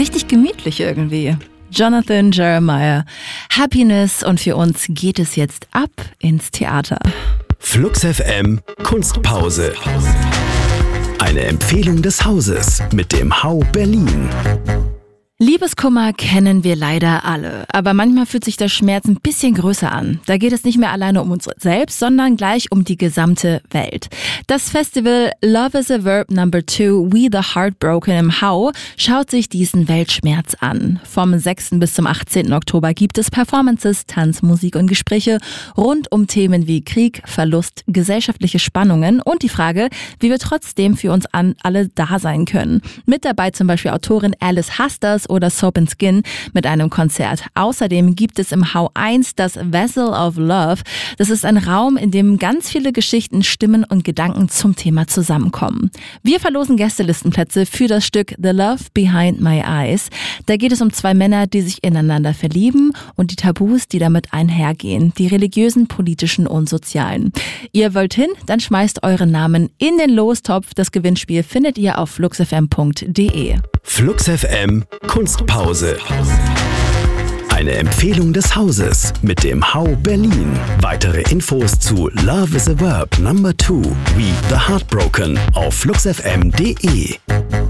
richtig gemütlich irgendwie. Jonathan Jeremiah, Happiness, und für uns geht es jetzt ab ins Theater. Flux FM Kunstpause. Eine Empfehlung des Hauses mit dem Hau Berlin. Liebeskummer kennen wir leider alle, aber manchmal fühlt sich der Schmerz ein bisschen größer an. Da geht es nicht mehr alleine um uns selbst, sondern gleich um die gesamte Welt. Das Festival Love is a Verb No. 2 We the Heartbroken im Hau schaut sich diesen Weltschmerz an. Vom 6. bis zum 18. Oktober gibt es Performances, Tanz, Musik und Gespräche rund um Themen wie Krieg, Verlust, gesellschaftliche Spannungen und die Frage, wie wir trotzdem für uns alle da sein können. Mit dabei zum Beispiel Autorin Alice Hasters oder Soap & Skin mit einem Konzert. Außerdem gibt es im Hau 1 das Vessel of Love. Das ist ein Raum, in dem ganz viele Geschichten, Stimmen und Gedanken zum Thema zusammenkommen. Wir verlosen Gästelistenplätze für das Stück The Love Behind My Eyes. Da geht es um zwei Männer, die sich ineinander verlieben und die Tabus, die damit einhergehen. Die religiösen, politischen und sozialen. Ihr wollt hin? Dann schmeißt euren Namen in den Lostopf. Das Gewinnspiel findet ihr auf fluxfm.de. Flux FM Kunstpause. Eine Empfehlung des Hauses mit dem Hau Berlin. Weitere Infos zu Love is a Verb No. 2 We the Heartbroken auf fluxfm.de.